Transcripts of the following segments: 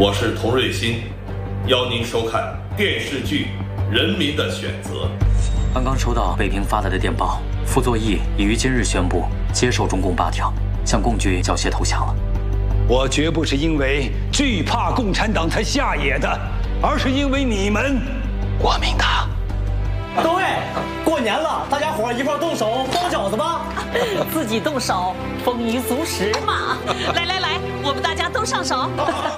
我是童瑞欣，邀您收看电视剧《人民的选择》。 刚刚收到北平发来的电报，傅作义已于今日宣布接受中共8条，向共军缴械投降了。 我绝不是因为惧怕共产党才下野的，而是因为你们，国民党。 各位，过年了，大家伙一块动手包饺子吧。 自己动手，丰衣足食嘛。来，我们大家都上手。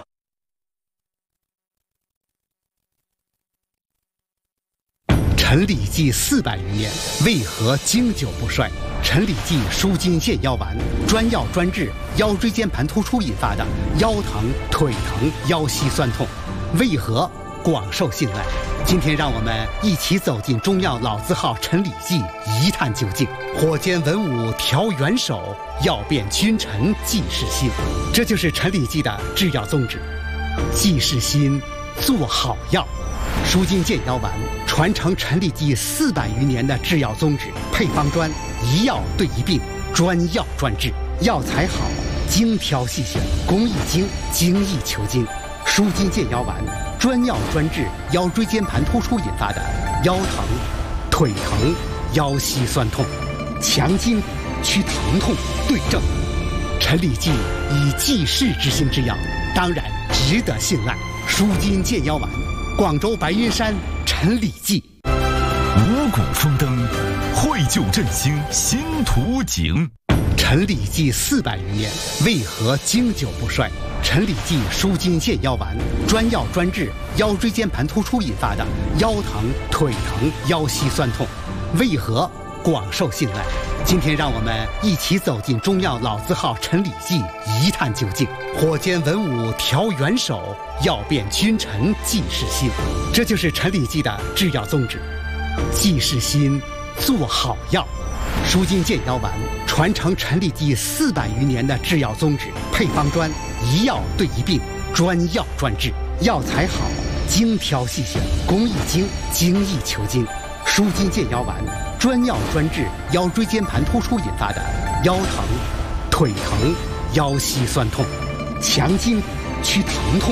陈李济400余年，为何经久不衰？陈李济舒筋健腰丸，专药专治腰椎间盘突出引发的腰疼、腿疼、腰膝酸痛，为何广受信赖？今天让我们一起走进中药老字号陈李济，一探究竟。火煎文武调元首，药变君臣济世心。这就是陈李济的制药宗旨，济世心，做好药。舒筋健腰丸传承陈李济400余年的制药宗旨，配方专，一药对一病，专药专治，药材好，精挑细选，工艺精，精益求精。舒筋健腰丸专药专治腰椎间盘突出引发的腰疼、腿疼、腰膝酸痛，强筋骨，去疼痛，对症。陈李济以济世之心制药，当然值得信赖。舒筋健腰丸，广州白云山陈李济。 五谷丰登，绘就振兴新图景。 陈李济400余年，为何经久不衰？陈李济舒筋健腰丸，专药专治腰椎间盘突出引发的腰疼、腿疼、腰膝酸痛，为何广受信赖？今天让我们一起走进中药老字号陈李济，一探究竟。火煎文武调元首，药变君臣济世心。这就是陈李济的制药宗旨，济世心，做好药。舒筋健腰丸传承陈李济400余年的制药宗旨，配方专，一药对一病，专药专治，药材好，精挑细选，工艺精，精益求精。舒筋健腰丸专药专治腰椎间盘突出引发的腰疼、腿疼、腰膝酸痛，强筋骨，去疼痛，